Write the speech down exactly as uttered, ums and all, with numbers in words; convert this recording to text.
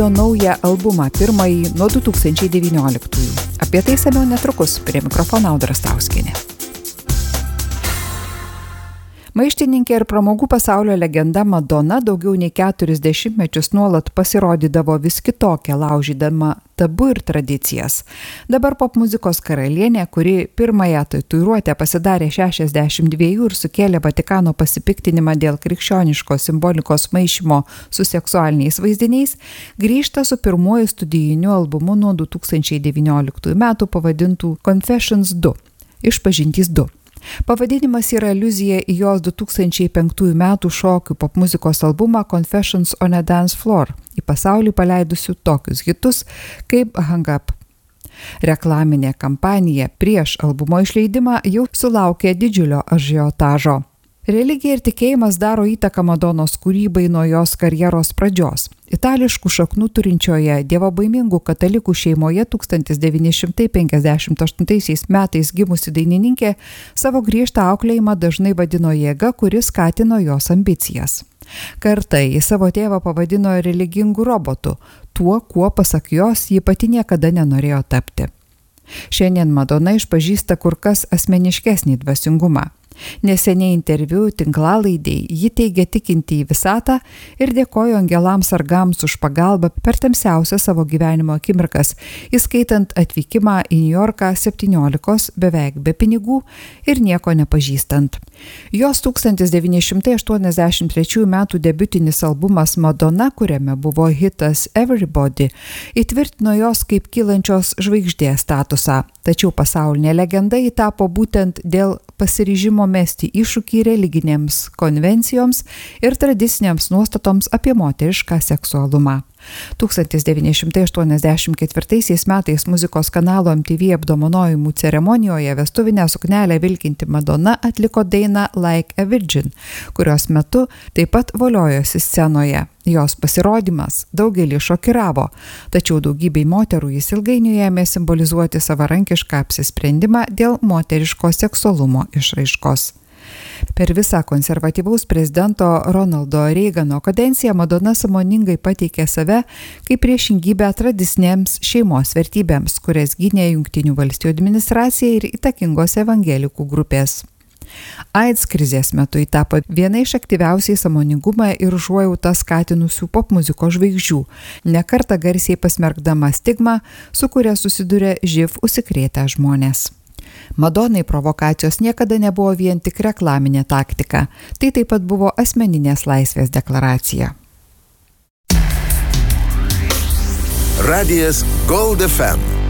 išleido naują albumą, pirmąjį nuo du tūkstančiai devynioliktųjų. Apie tai samiau netrukus, prie mikrofono Audra Stauskienė. Maištininkė ir pramogų pasaulio legenda Madonna daugiau nei keturis dešimtmečius nuolat pasirodydavo vis kitokią, laužydama tabu ir tradicijas. Dabar popmuzikos karalienė, kuri pirmąją tatuiruotę pasidarė šešiasdešimt dviejų ir sukėlė Vatikano pasipiktinimą dėl krikščioniškos simbolikos maišymo su seksualiniais vaizdiniais, grįžta su pirmuoju studijiniu albumu nuo du tūkstančiai devynioliktųjų metų pavadintų Confessions du, Išpažintys du. Pavadinimas yra aliuzija į jos du tūkstančiai penktųjų metų šokių popmuzikos albumą Confessions on a Dance Floor, į pasaulį paleidusių tokius hitus kaip Hang Up. Reklaminė kampanija prieš albumo išleidimą jau sulaukė didžiulio ažiotažo. Religija ir tikėjimas daro įtaką Madonos kūrybai nuo jos karjeros pradžios. Itališkų šaknų turinčioje dievobaimingų katalikų šeimoje tūkstantis devyni šimtai penkiasdešimt aštuntaisiais metais gimusi dainininkė savo griežtą auklėjimą dažnai vadino jėga, kuri skatino jos ambicijas. Kartą ji savo tėvą pavadino religingu robotu, tuo, kuo pasak jos ji pati niekada nenorėjo tapti. Šiandien Madonna išpažįsta kur kas asmeniškesnį dvasingumą. Neseniai interviu tinklalaidei ji teigia tikinti į visatą ir dėkojo angelams sargams už pagalbą per tamsiausią savo gyvenimo akimirkas, įskaitant atvykimą į Niujorką septyniolikos beveik be pinigų ir nieko nepažįstant. Jos tūkstantis devyni šimtai aštuoniasdešimt trečiųjų metų debiutinis albumas Madonna, kuriame buvo hitas Everybody, įtvirtino jos kaip kylančios žvaigždės statusą, tačiau pasaulinė legenda įtapo būtent dėl pasiryžimo mesti iššūkį religinėms konvencijoms ir tradicinėms nuostatoms apie moterišką seksualumą. tūkstantis devyni šimtai aštuoniasdešimt ketvirtaisiais metais muzikos kanalo M T V apdovanojimų ceremonijoje vestuvinę suknelę vilkinti Madonna atliko dainą Like a Virgin, kurios metu taip pat voliojosi scenoje. Jos pasirodymas daugelį šokiravo, tačiau daugybei moterų jis ilgainiui ėmė simbolizuoti savarankišką apsisprendimą dėl moteriško seksualumo išraiškos. Per visą konservatyvaus prezidento Ronaldo Reigano kadenciją Madonna sąmoningai pateikė save kaip priešingybę tradicinėms šeimos vertybėms, kurias gynė Jungtinių valstijų administracija ir įtakingos evangelikų grupės. AIDS krizės metu ji tapo viena iš aktyviausiai sąmoningumą ir užuojautą skatinusių popmuzikos žvaigždžių, ne kartą garsiai pasmerkdama stigmą, su kuria susiduria živ užsikrėtę žmonės. Madonai provokacijos niekada nebuvo vien tik reklaminė taktika, tai taip pat buvo asmeninės laisvės deklaracija. Radijas Gold F M.